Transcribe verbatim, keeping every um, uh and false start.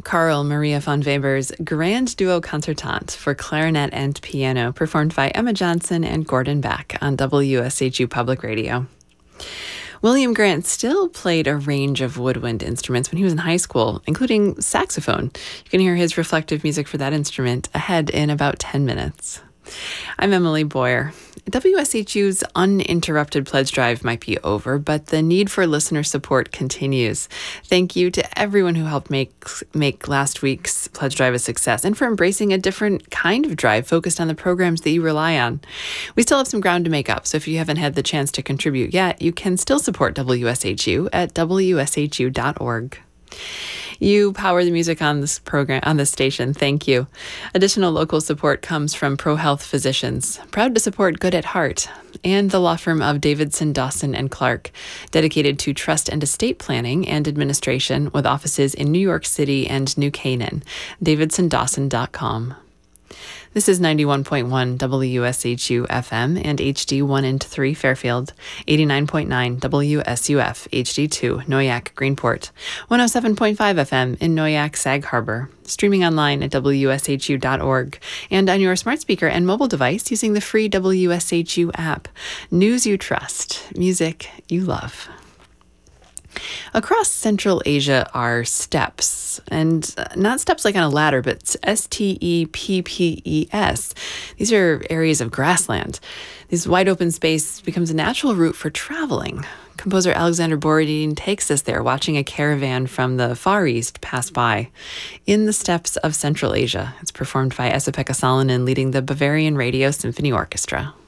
Karl Maria von Weber's Grand Duo Concertant for clarinet and piano, performed by Emma Johnson and Gordon Beck on W S H U Public Radio. William Grant still played a range of woodwind instruments when he was in high school, including saxophone. You can hear his reflective music for that instrument ahead in about ten minutes. I'm Emily Boyer. W S H U's uninterrupted pledge drive might be over, but the need for listener support continues. Thank you to everyone who helped make make last week's pledge drive a success and for embracing a different kind of drive focused on the programs that you rely on. We still have some ground to make up, so if you haven't had the chance to contribute yet, you can still support W S H U at W S H U dot org. You power the music on this program, on this station. Thank you. Additional local support comes from ProHealth Physicians, proud to support Good at Heart, and the law firm of Davidson, Dawson and Clark, dedicated to trust and estate planning and administration with offices in New York City and New Canaan. davidson dawson dot com. This is ninety-one point one W S H U F M and H D one and three Fairfield, eighty-nine point nine W S U F H D two Noyak Greenport, one oh seven point five F M in Noyak Sag Harbor, streaming online at W S H U dot org and on your smart speaker and mobile device using the free W S H U app. News you trust, music you love. Across Central Asia are steppes, and not steps like on a ladder, but S T E P P E S. These are areas of grassland. This wide open space becomes a natural route for traveling. Composer Alexander Borodin takes us there, watching a caravan from the Far East pass by. In the Steppes of Central Asia, it's performed by Esa-Pekka Salonen leading the Bavarian Radio Symphony Orchestra.